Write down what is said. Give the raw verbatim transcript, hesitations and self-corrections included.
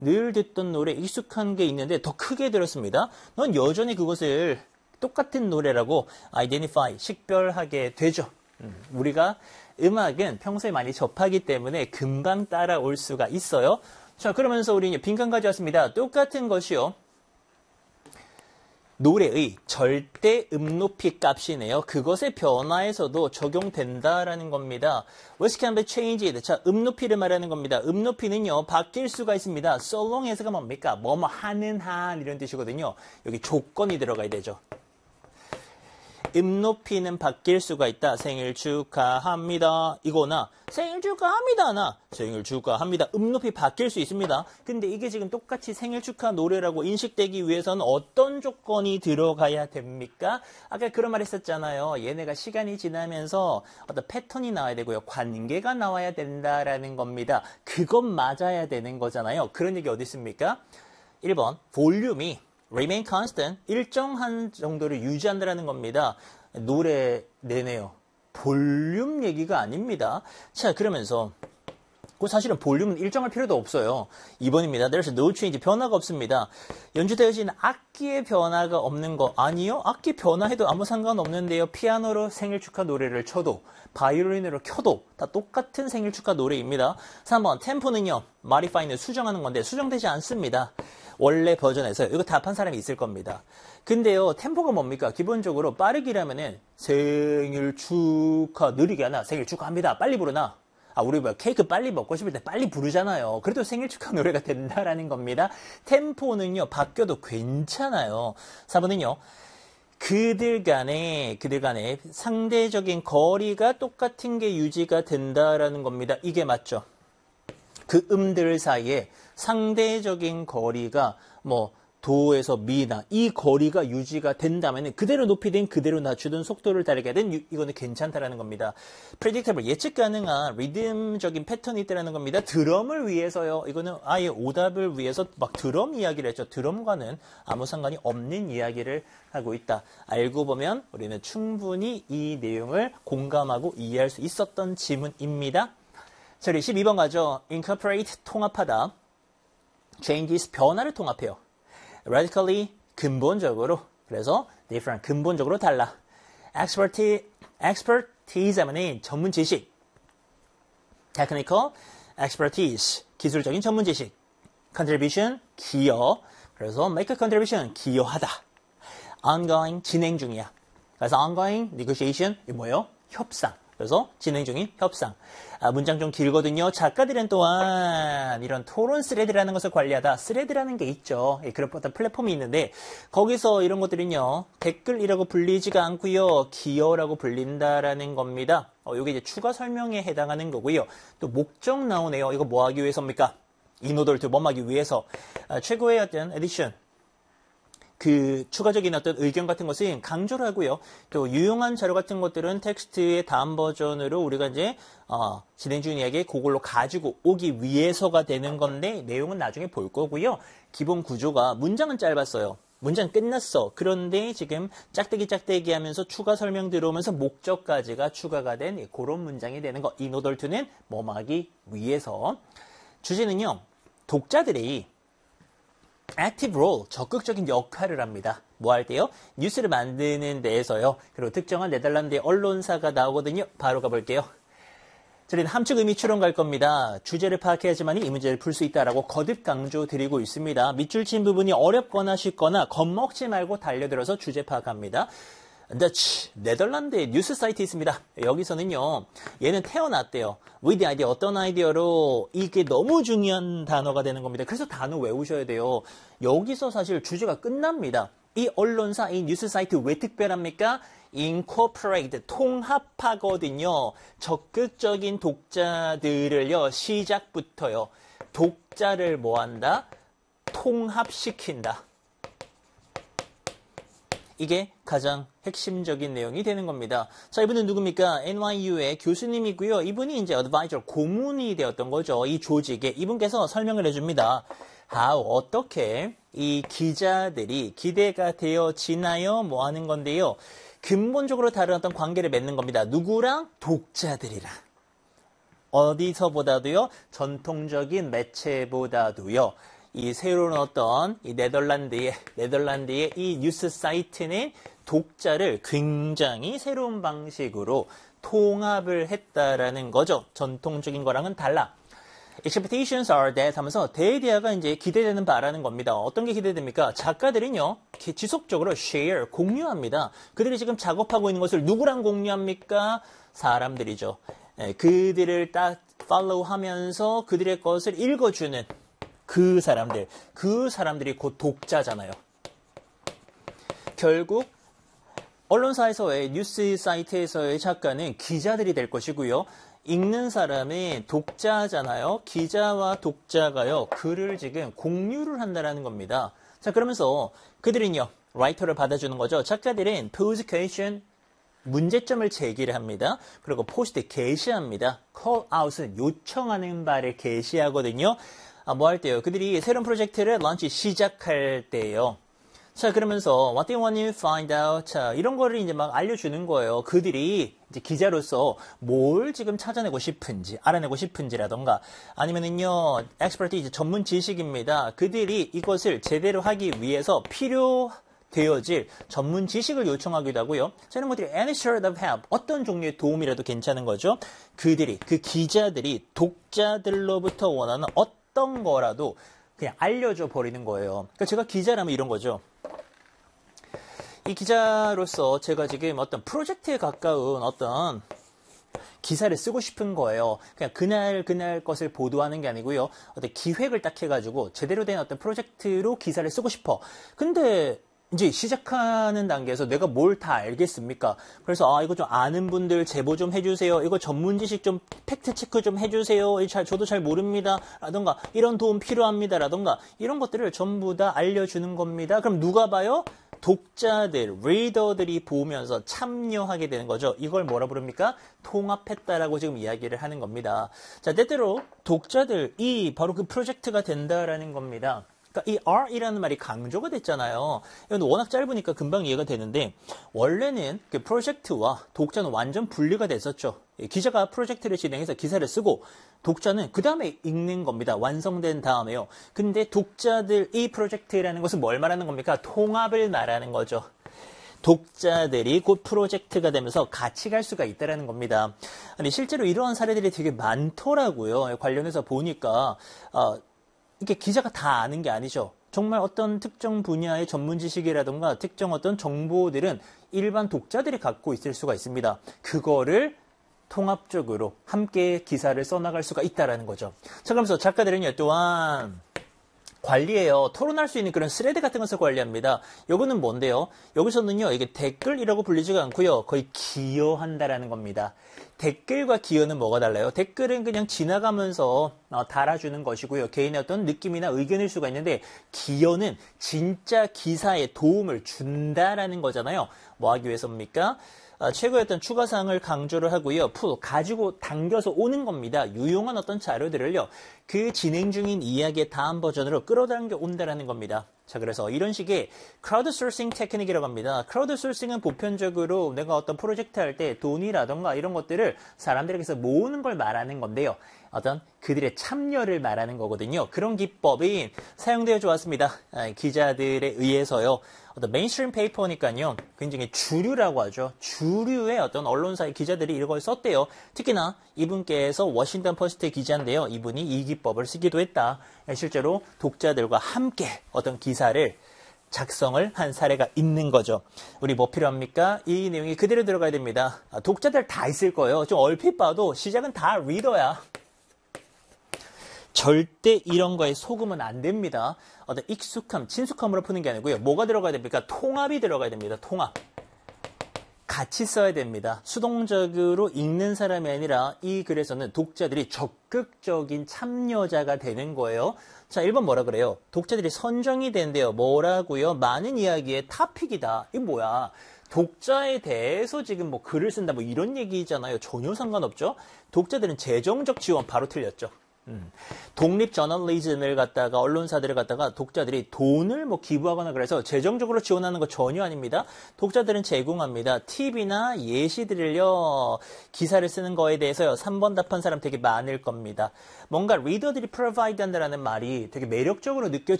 늘 듣던 노래 익숙한 게 있는데 더 크게 들었습니다. 넌 여전히 그것을 똑같은 노래라고 identify, 식별하게 되죠. 음, 우리가 음악은 평소에 많이 접하기 때문에 금방 따라올 수가 있어요. 자, 그러면서 우리 빈칸 가져왔습니다. 똑같은 것이요. 노래의 절대 음높이 값이네요. 그것의 변화에서도 적용된다라는 겁니다. What can be changed? 자, 음높이를 말하는 겁니다. 음높이는요, 바뀔 수가 있습니다. So long as가 뭡니까? 뭐뭐 하는 한 이런 뜻이거든요. 여기 조건이 들어가야 되죠. 음높이는 바뀔 수가 있다. 생일 축하합니다. 이거나 생일 축하합니다. 나 생일 축하합니다. 음높이 바뀔 수 있습니다. 근데 이게 지금 똑같이 생일 축하 노래라고 인식되기 위해서는 어떤 조건이 들어가야 됩니까? 아까 그런 말 했었잖아요. 얘네가 시간이 지나면서 어떤 패턴이 나와야 되고요. 관계가 나와야 된다라는 겁니다. 그것 맞아야 되는 거잖아요. 그런 얘기 어디 있습니까? 일 번 볼륨이 remain constant, 일정한 정도를 유지한다는 겁니다. 노래 내내요. 볼륨 얘기가 아닙니다. 자, 그러면서 그 사실은 볼륨은 일정할 필요도 없어요. 이 번입니다. There's no change, 변화가 없습니다. 연주되어지는 악기의 변화가 없는 거 아니요? 악기 변화해도 아무 상관없는데요. 피아노로 생일 축하 노래를 쳐도 바이올린으로 켜도 다 똑같은 생일 축하 노래입니다. 삼 번 템포는요. modify는 수정하는 건데 수정되지 않습니다. 원래 버전에서 이거 답한 사람이 있을 겁니다. 근데요, 템포가 뭡니까? 기본적으로 빠르기라면은 생일 축하 느리게 하나 생일 축하합니다. 빨리 부르나? 아, 우리 뭐 케이크 빨리 먹고 싶을 때 빨리 부르잖아요. 그래도 생일 축하 노래가 된다라는 겁니다. 템포는요, 바뀌어도 괜찮아요. 사 번은요. 그들 간에, 그들 간에 상대적인 거리가 똑같은 게 유지가 된다라는 겁니다. 이게 맞죠? 그 음들 사이에 상대적인 거리가 뭐 도에서 미나 이 거리가 유지가 된다면 그대로 높이든 그대로 낮추든 속도를 다르게 하든 이거는 괜찮다라는 겁니다. predictable, 예측 가능한 리듬적인 패턴이 있다는 겁니다. 드럼을 위해서요. 이거는 아예 오답을 위해서 막 드럼 이야기를 했죠. 드럼과는 아무 상관이 없는 이야기를 하고 있다. 알고 보면 우리는 충분히 이 내용을 공감하고 이해할 수 있었던 지문입니다. 자, 우리 십이 번 가죠. incorporate, 통합하다. changes, 변화를 통합해요. radically, 근본적으로. 그래서 different, 근본적으로 달라. expertise, expertise 하면은 전문 지식. technical, expertise, 기술적인 전문 지식. contribution, 기여. 그래서 make a contribution, 기여하다. ongoing, 진행 중이야. 그래서 ongoing, negotiation, 이게 뭐예요? 협상. 그래서 진행 중인 협상. 아, 문장 좀 길거든요. 작가들은 또한 이런 토론 스레드라는 것을 관리하다. 스레드라는 게 있죠. 예, 그런 어떤 플랫폼이 있는데 거기서 이런 것들은요. 댓글이라고 불리지가 않고요. 기여라고 불린다라는 겁니다. 어, 이게 이제 추가 설명에 해당하는 거고요. 또 목적 나오네요. 이거 뭐 하기 위해서입니까? 이노돌트 뭐 하기 위해서. 아, 최고의 어떤 에디션. 그 추가적인 어떤 의견 같은 것은 강조를 하고요. 또 유용한 자료 같은 것들은 텍스트의 다음 버전으로 우리가 이제 어, 진행 중인 이야기 그걸로 가지고 오기 위해서가 되는 건데 내용은 나중에 볼 거고요. 기본 구조가 문장은 짧았어요. 문장 끝났어. 그런데 지금 짝대기 짝대기 하면서 추가 설명 들어오면서 목적까지가 추가가 된 그런 문장이 되는 거. 이노돌투는 뭐하기 위해서. 주제는요. 독자들이 active role, 적극적인 역할을 합니다. 뭐 할 때요? 뉴스를 만드는 데에서요. 그리고 특정한 네덜란드의 언론사가 나오거든요. 바로 가볼게요. 저희는 함축 의미 추론 갈 겁니다. 주제를 파악해야지만 이 문제를 풀 수 있다라고 거듭 강조드리고 있습니다. 밑줄 친 부분이 어렵거나 쉽거나 겁먹지 말고 달려들어서 주제 파악합니다. 더치, 네덜란드의 뉴스 사이트 있습니다. 여기서는요, 얘는 태어났대요. with idea, 어떤 아이디어로 이게 너무 중요한 단어가 되는 겁니다. 그래서 단어 외우셔야 돼요. 여기서 사실 주제가 끝납니다. 이 언론사, 이 뉴스 사이트 왜 특별합니까? incorporate, 통합하거든요. 적극적인 독자들을요, 시작부터요. 독자를 뭐한다? 통합시킨다. 이게 가장 핵심적인 내용이 되는 겁니다. 자, 이분은 누굽니까? 엔와이유의 교수님이고요. 이분이 이제 advisor, 고문이 되었던 거죠. 이 조직에. 이분께서 설명을 해줍니다. how, 어떻게 이 기자들이 기대가 되어지나요? 뭐 하는 건데요. 근본적으로 다른 어떤 관계를 맺는 겁니다. 누구랑? 독자들이랑. 어디서보다도요? 전통적인 매체보다도요. 이 새로운 어떤 이 네덜란드의 네덜란드의 이 뉴스 사이트는 독자를 굉장히 새로운 방식으로 통합을 했다라는 거죠. 전통적인 거랑은 달라. Expectations are that 하면서 대디아가 이제 기대되는 바라는 겁니다. 어떤 게 기대됩니까? 작가들은요, 지속적으로 share, 공유합니다. 그들이 지금 작업하고 있는 것을 누구랑 공유합니까? 사람들이죠. 예, 그들을 딱 follow 하면서 그들의 것을 읽어주는 그 사람들. 그 사람들이 곧 독자잖아요. 결국 언론사에서의 뉴스 사이트에서의 작가는 기자들이 될 것이고요. 읽는 사람은 독자잖아요. 기자와 독자가요. 글을 지금 공유를 한다는 겁니다. 자, 그러면서 그들은요. 라이터를 받아주는 거죠. 작가들은 pose question, 문제점을 제기를 합니다. 그리고 포스트 게시합니다. call out은 요청하는 바를 게시하거든요. 아, 뭐 할 때요? 그들이 새로운 프로젝트를 런치 시작할 때요. 자, 그러면서 what they want to find out. 자, 이런 거를 이제 막 알려주는 거예요. 그들이 이제 기자로서 뭘 지금 찾아내고 싶은지, 알아내고 싶은지라던가, 아니면은요, expertise, 전문 지식입니다. 그들이 이것을 제대로 하기 위해서 필요 되어질 전문 지식을 요청하기도 하고요. 자, 이런 것들이 any sort of help, 어떤 종류의 도움이라도 괜찮은 거죠. 그들이, 그 기자들이 독자들로부터 원하는 어떤 거라도 그냥 알려줘 버리는 거예요. 그러니까 제가 기자라면 이런 거죠. 이 기자로서 제가 지금 어떤 프로젝트에 가까운 어떤 기사를 쓰고 싶은 거예요. 그냥 그날 그날 것을 보도하는 게 아니고요. 어떤 기획을 딱 해가지고 제대로 된 어떤 프로젝트로 기사를 쓰고 싶어. 근데 이제 시작하는 단계에서 내가 뭘 다 알겠습니까? 그래서 아 이거 좀 아는 분들 제보 좀 해주세요. 이거 전문 지식 좀 팩트 체크 좀 해주세요. 잘, 저도 잘 모릅니다. 라던가 이런 도움 필요합니다. 라던가 이런 것들을 전부 다 알려주는 겁니다. 그럼 누가 봐요? 독자들, 리더들이 보면서 참여하게 되는 거죠. 이걸 뭐라 부릅니까? 통합했다라고 지금 이야기를 하는 겁니다. 자, 때때로 독자들이 바로 그 프로젝트가 된다라는 겁니다. 그러니까 이 R이라는 말이 강조가 됐잖아요. 이건 워낙 짧으니까 금방 이해가 되는데 원래는 그 프로젝트와 독자는 완전 분리가 됐었죠. 기자가 프로젝트를 진행해서 기사를 쓰고 독자는 그 다음에 읽는 겁니다. 완성된 다음에요. 근데 독자들 이 프로젝트라는 것은 뭘 말하는 겁니까? 통합을 말하는 거죠. 독자들이 곧 프로젝트가 되면서 같이 갈 수가 있다는 겁니다. 아니 실제로 이러한 사례들이 되게 많더라고요. 관련해서 보니까 어, 이게 기자가 다 아는 게 아니죠. 정말 어떤 특정 분야의 전문 지식이라든가 특정 어떤 정보들은 일반 독자들이 갖고 있을 수가 있습니다. 그거를 통합적으로 함께 기사를 써나갈 수가 있다는 거죠. 자, 그러면서 작가들은요, 또한 관리해요. 토론할 수 있는 그런 스레드 같은 것을 관리합니다. 이거는 뭔데요? 여기서는요, 이게 댓글이라고 불리지가 않고요. 거의 기여한다라는 겁니다. 댓글과 기여는 뭐가 달라요? 댓글은 그냥 지나가면서 어, 달아주는 것이고요. 개인의 어떤 느낌이나 의견일 수가 있는데 기여는 진짜 기사에 도움을 준다라는 거잖아요. 뭐 하기 위해서입니까? 어, 최고의 어떤 추가사항을 강조를 하고요. 풀, 가지고 당겨서 오는 겁니다. 유용한 어떤 자료들을요. 그 진행 중인 이야기의 다음 버전으로 끌어당겨 온다라는 겁니다. 자, 그래서 이런 식의 크라우드 소싱 테크닉이라고 합니다. 크라우드 소싱은 보편적으로 내가 어떤 프로젝트 할 때 돈이라던가 이런 것들을 사람들에게서 모으는 걸 말하는 건데요. 어떤 그들의 참여를 말하는 거거든요. 그런 기법이 사용되어 좋았습니다. 아, 기자들에 의해서요. 어떤 메인스트림 페이퍼니까요. 굉장히 주류라고 하죠. 주류의 어떤 언론사의 기자들이 이걸 썼대요. 특히나 이분께서 워싱턴 포스트의 기자인데요. 이분이 이 기법을 쓰기도 했다. 실제로 독자들과 함께 어떤 기사를 작성을 한 사례가 있는 거죠. 우리 뭐 필요합니까? 이 내용이 그대로 들어가야 됩니다. 아, 독자들 다 있을 거예요. 좀 얼핏 봐도 시작은 다 리더야. 절대 이런 거에 속으면 안 됩니다. 어떤 익숙함, 친숙함으로 푸는 게 아니고요. 뭐가 들어가야 됩니까? 통합이 들어가야 됩니다. 통합. 같이 써야 됩니다. 수동적으로 읽는 사람이 아니라 이 글에서는 독자들이 적극적인 참여자가 되는 거예요. 자, 일 번 뭐라 그래요? 독자들이 선정이 된대요. 뭐라고요? 많은 이야기의 토픽이다. 이게 뭐야? 독자에 대해서 지금 뭐 글을 쓴다 뭐 이런 얘기잖아요. 전혀 상관없죠. 독자들은 재정적 지원 바로 틀렸죠. 음, 독립 저널리즘을 갖다가 언론사들을 갖다가 독자들이 돈을 뭐 기부하거나 그래서 재정적으로 지원하는 거 전혀 아닙니다. 독자들은 제공합니다. 팁이나 예시들을요 기사를 쓰는 거에 대해서요 삼 번 답한 사람 되게 많을 겁니다. 뭔가 리더들이 프로바이드 한다라는 말이 되게 매력적으로 느껴지